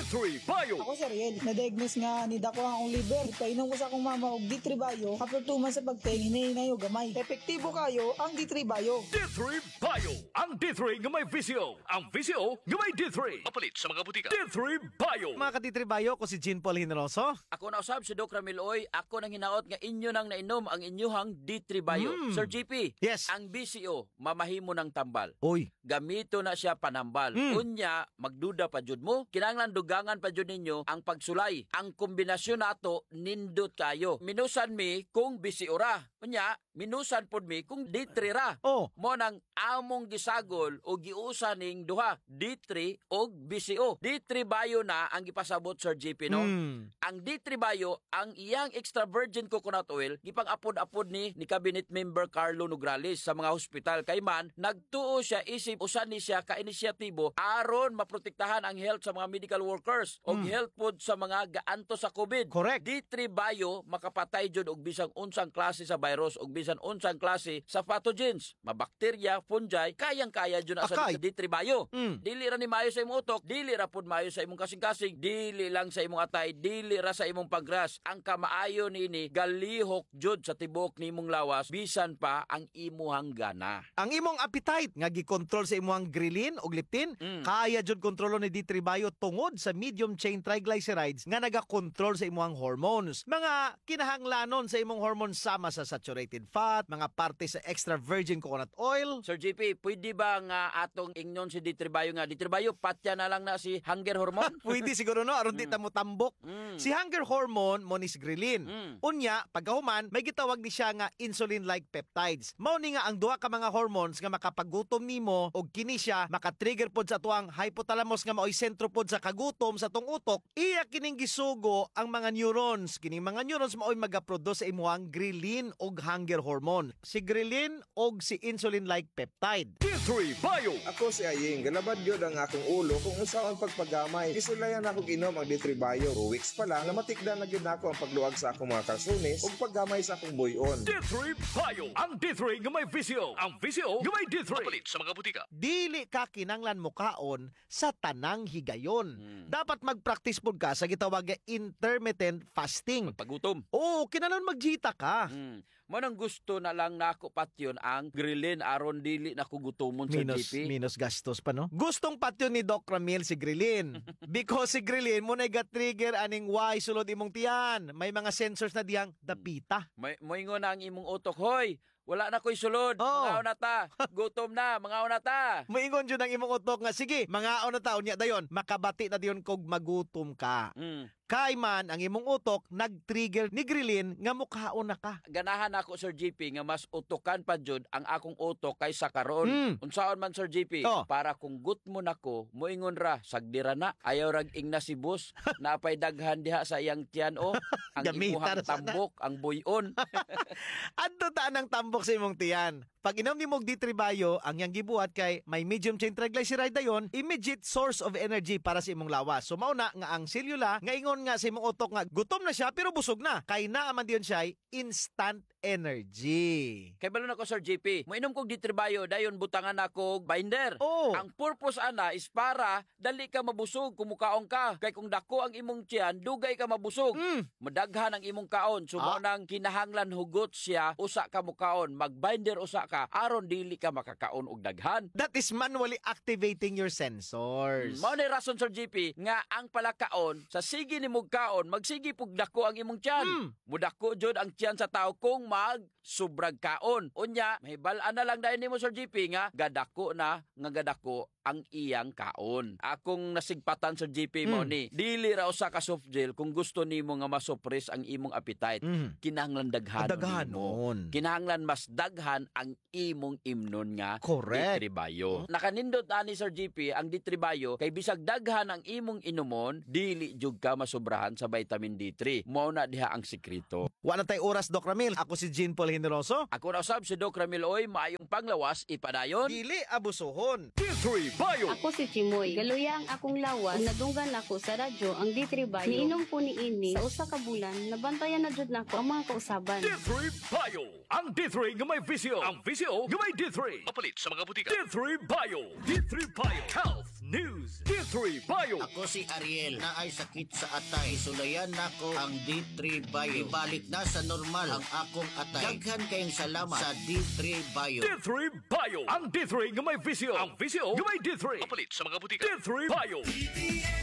D3 Bio. Ako si Riel, na-diagnose nga ni dako ang liver. Painom ko sa akong mama og D3 Bio. After 2 months sa pagtingin, hinahinay og gamay. Epektibo kayo ang D3 Bio. D3 Bio. Ang D3 nga may visyo. Ang visyo nga may D3. Mapalit sa mga butika. D3 Bio. Mga katitribayo, ko si Jean Paul Generoso. Ako na usab si Doc Ramil Oy. Ako nang hinaot nga inyo nang nainom ang inyuhang D3 Bio. Sir GP, Yes. ang BCO, mamahimo ng tambal. Uy, Gamito na siya panambal. Unya, magduda pa jud mo. Kinahanglan dugangan pa jud ninyo ang pagsulay. Ang kombinasyon nato nindot kayo. Minusan mi kung BCO ra. Unya, minusan pod mi kung D3 ra. Oh. Mo nang among gisagol o giusa ning duha, D3 o BCO. D3 Bio na ang gipasabot Sir GP, no? Ang D3 Bio, ang iyang extra virgin coconut oil, gipang-apod-apod ni cabinet member Carlo Nograles sa mga hospital. Kay man, nagtuo siya isip usan ni siya ka-inisyatibo aron maprotektahan ang health sa mga medical workers o health pod sa mga gaanto sa COVID. Correct. D3 Bio makapatay jud og bisang unsang klase sa virus og bisan unsang klase sa pathogens, mabakterya, fungi, kayang-kaya jud na sa Akay. D3 Bio. Dili ra ni maayo sa imong utok, dili ra pod maayo sa imong kasing-kasing, dili lang sa imong atay, dili ra sa imong pagras. Ang kamaayo nini galihok jud sa tibok nimong lawas bisan pa ang imuhang gana. ang imong appetite nga gikontrol sa imong ghrelin ug leptin, kaya jud kontrolo ni D3 Bio tungod sa medium chain triglycerides nga nagakontrol sa imong hormones. Mga kinahanglanon sa imong hormones sama sa saturated fat, mga parte sa extra virgin coconut oil. Sir GP, pwede ba nga atong ingnon si D3 Bio nga D3 Bio patya na lang na si hunger hormone? Pwede siguro no, aron di ta mo tambok. Si hunger hormone mo ni ghrelin. Unya, pagkahuman, may gitawag ni siya nga insulin-like peptides. Mao ni nga ang duha ka mga hormones nga makapagutom nimo og kini siya makatrigger pod sa tuang hypothalamus nga maoy sentro pod sa kagutom sa tong utok. Iya kining gisugo ang mga neurons. Kining mga neurons maoy magaproduce sa imuhang ghrelin og hunger hormone. Si ghrelin og si insulin-like peptide. D3 Bio. Ako si Aying, galabad yun ang akong ulo kung usaon pagpagamay. Isulayan ako inom ang D3 Bio. 2 weeks pa lang, namatikdan na gyud nako ang pagluwag sa akong mga kalsones ug paggamay sa akong buyon. D3 Bio. Ang D3 nga may visyo. Ang visyo nga may D3. Mapalit sa mga butika. Dili ka kinanglan mukaon sa tanang higayon. Dapat mag-practice pod ka sa gitawag nga intermittent fasting. Pagutom. Oo, kinahanglan magjita ka. Mo nang gusto na lang nako patyon ang grilin aron dili na ko gutomon sa GP. Minus gastos pa, no? Gustong patyon ni Doc Ramil si Grilin. Because si Grilin, mo na trigger aning why sulod imong tiyan. May mga sensors na diyang dapita. Moingon na ang imong utok, hoy, wala na ko'y sulod. Oh. Mangaon na ta. Gutom na, mangaon na ta. Moingon dyan ang imong utok nga, sige, mga na taon niya dayon, makabati na diyon kog magutom ka. Kay man, ang imong utok, nag-trigger ni Grilin nga mukhaon na ka. Ganahan ako, Sir GP, nga mas utokan pa jud ang akong utok kaysa karon. Unsaon man, Sir GP, Oh. para kung gutmon ako, moingon ra, sagdira na. Ayaw rag ing na si boss, napay daghan diha sa iyang tiyan, o. Ang Gamita imuhang na sana. tambok, ang buyon. Adto ta ang tambok sa imong tiyan. Pag inom ni mog D3 Bio, ang yang gibuhat kay may medium chain triglyceride dayon, immediate source of energy para sa imong lawas. So mao na nga ang selula nga ingon nga sa imong utok nga gutom na siya pero busog na. Kay naa man diyon siya instant energy. Kay balon ako, Sir JP, moinom kog D3 Bio, dayon butangan ako binder. Oh. Ang purpose ana is para dali ka mabusog kung mukaon ka. Kay kung dako ang imong tiyan, dugay ka mabusog. Madaghan ang imong kaon. So mao nang kinahanglan hugot siya, usa ka mukaon, magbinder usa ka aron dili ka makakaon og daghan. That is manually activating your sensors. Mao ni rason, Sir JP, nga ang palakaon sa sige ni mong kaon, magsige pug dako ang imong tiyan. Mudako jud ang tiyan sa tao kung mag sobrang kaon. Unya, mahibal-an na lang dahil nimo, Sir JP, nga gadako ang iyang kaon. Akong nasigpatan, Sir JP, mo ni, dili ra usa ka soft gel kung gusto nimo nga masuppress ang imong appetite. Kinahanglan daghanon Daghanon. nimo. Kinahanglan mas daghan ang imong imnon nga Correct. D3 Bio. Nakanindot ani, Sir JP, ang D3 Bio kay bisag daghan ang imong inumon, dili jud ka masubrahan sa vitamin D3. Mao na diha ang sekreto. Wala tay oras, Doc Ramil. Ako si Jean Paul Generoso. Ako na usab si Doc Ramil Oy, maayong panglawas ipadayon. Dili abusohon. D3 Bio. Ako si Chimoy. Galuya ang akong lawas. Ug nadunggan ako sa radyo ang D3 Bio. Niinom ko ni ini sa usa ka bulan. Nabantayan na jud nako ang mga kausaban. D3 Bio. Ang D3 nga may visyo. Ang visyo nga may D3. Mapalit sa mga butika. D3 Bio. D3 Bio. Health News. D3 Bio. Ako si Ariel na ay sakit sa atay. Isulayan nako ang D3 Bio. Ibalik na sa normal ang akong atay. Daghan kayong salamat sa D3 Bio. D3 Bio. Ang D3 nga may visyo. Ang visyo nga may D3. Kapalit sa mga butika. D3 Bio.